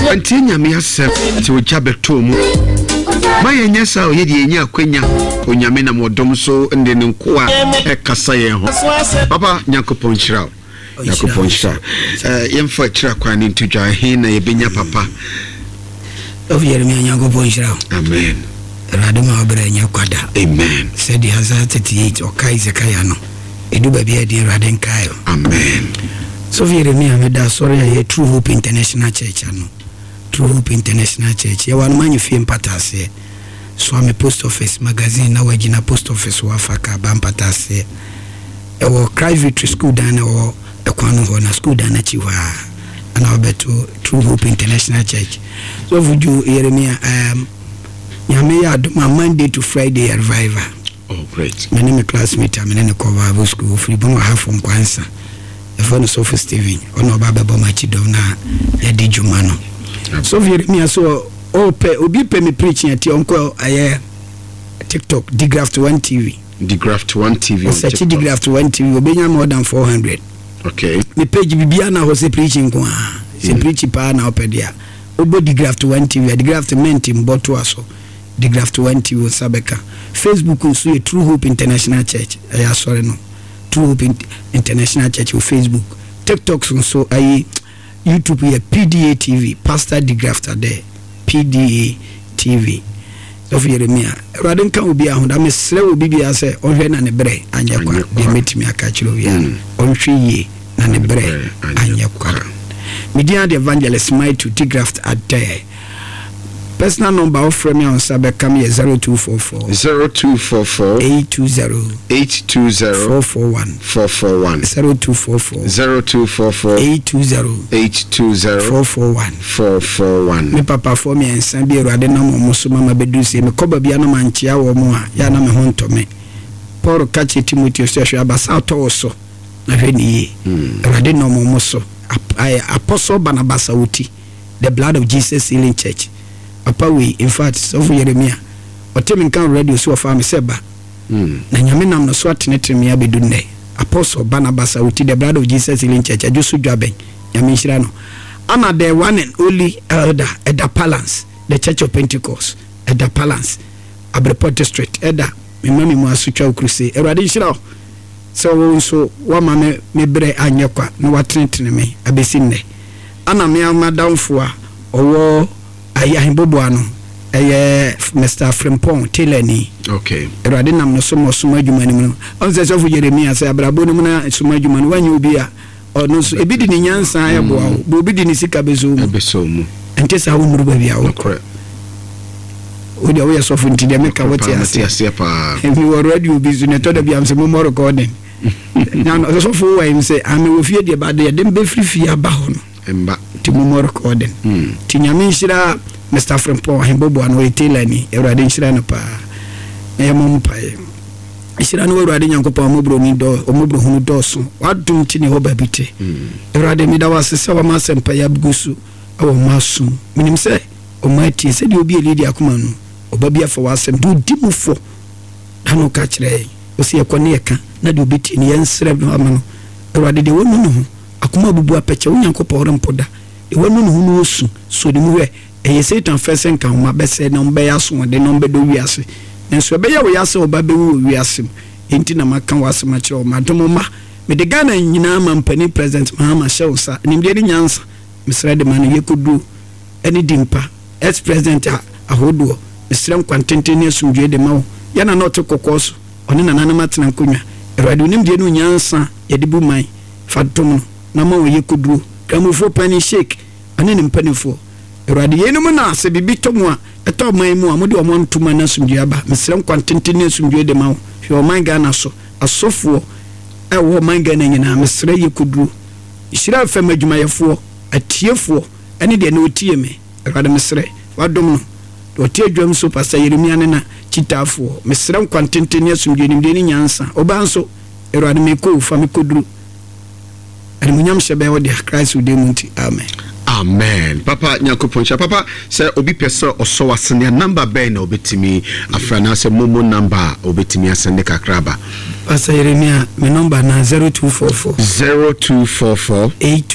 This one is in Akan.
Antinya me asem ti o jabeto mu. Ma yenya sa o ye de yenya akwanya onyame na modom so ende ne nko a kasa ye ho. Papa Nyankopon chira. Nyankopon chira. Yemfa chira kwan ni ntudwa he na ye benya papa. Of Yeremia Nyankopon chira. Amen. Radoma obere nya kwada. Amen. Said the Isaiah 38 o kai Zekaya no. Edu baby e de Raden kayo. Amen. So Yeremia me da sorry ye True Hope International Church no. True Hope International Church. Ye wan manyu fi mpatase. So am post office magazine na wagina post office wa Africa ba mpatase. E wo Cry Victory School dan wo ekwanu ho na school dan achi wa. Ana obeto True Hope International Church. So vuju Yeremia Yame ya do Monday to Friday revival. Oh great. My name is classmate I'm in the cover school free bono half from Kwanza. The phone is Sophie Steven. Ono baba boma chido na ya di jumano. So Yeremia so obi pe me preaching at uncle aye TikTok Digraft 1 TV. Digraft 1 TV on TikTok. Digraft 1 TV obenya more than 400. Okay. Me page bibia na ho se preaching kwa. Se preach pa na opedia. Obo Digraft 1 TV, Digraft menti mboto aso. Digraft 1 TV Sabeka. Facebook nso ye True Hope International Church. Aya sorry no. True Hope International Church on Facebook. TikTok nso ayi YouTube ye PDA TV. Pastor Digraft there. PDA TV. So for Yeremia, Raden kan obi ahunda me sre obi bia se ohwe na ne bre anya kwa de metimi aka chiro bia onhwe ye na ne bre anya kwa. Media the evangelist might to Digraft at there. Personal number of me on Sabeka me 0244 820 441 0244 820 441 me papa for me and Sambi Rade na mo so mama bedu se me koba bia na manchia wo mo a ya na me ho ntome Paul kache Timothy so abasa to so na hwe ni Rade na mo so Apostle Barnabas Awuti the blood of Jesus Healing Church. Papa we in fact so for Yeremia otemi kan radio so fa me seba na nyame nam no so atenete me abedu ne Apostle Barnabas Awuti the blood of Jesus Healing Church ajusu dwaben nyame nhira no ana the one and only elder at the Palance the Church of Pentecost at the Palance Abreport district elder me mami mu asutwa kruse erade nhira so wa ma me bre anyekwa na watenetene me abesi ne ana me amadamfo a owo ayahimbobo ano Mr. Frimpong Teleni. Okay. Erade nam no somo adwuma ni mu. On se so fu Yeremia se abrabo ni mu na somo adwuma ni wanyi obi a ono so ebidi ni nyansa ayebo a obi di ni sika bezo mu. Ente sa wonuru ba bia wo. Correct. Odi awo so fu ntide meka wote ase pa. Emi wo radio bi zu ne to da bia am se mo recording. Na no so fu wa im se ame wo fie de ba de dem be free aba ho no. Emba ti mo recording. Ti nyame nhira Mr. Frimpong ahimbobo ano etelani Ewrade nhira no pa mo mpae nhira no Ewrade Nyankopon omobro ni do omobro hunu do so wadum ti ne ho babite Ewrade mi da wasese wa masempa ya bugusu awo masum minim se o mati se di obi elidi akoma no obabia fa wasem do dimufo dano ka kire o se ekone eka na de obiti ne yensre no amano Ewrade de wonu no akoma bubu apeche Nyankopon rempoda e wonu no hunu osu so de muwe eye Satan fesen kan ma bese na mbe yaso de no mbe do wiase enso be ya wo yase oba be wo wiase enti na maka wase ma kire o madom ma me de Ghana nyina ma mpani president Mahama Shewsa nimde ni nyansa misra de man yekodu eni dimpa ex president ahodo misra kwantente ne sumdwe de mawo ya na not kokoso oni na nana matena nkonwa erade nimde no nyansa ye de bu man fatom na ma wo yekodu kamufo pani shake ani ne mpanifo Erade yenum na se bibi tomu a eto man mu amode o montuma na sumdwe aba mesrem kwantente ne sumdwe de mawo hwe o man Ghana so asofo e wo man Ghana nyina mesre yekuduru ihira fam adwumayefo atiefo ene de na otie me erade mesre wadom no otie adwam so Pastor Yeremia ne na chitafo mesrem kwantente ne sumdwe nim de ni nyansa obanso erade me ko fa me koduru ade munyam shebe wo de Christ udemunti amen. Amen. Papa Nyankopon cha papa say obi pese oso wasene number ben na obetimi afrana say momo number obetimi asende kakraba. Pastor Yeremia me number na 0244 8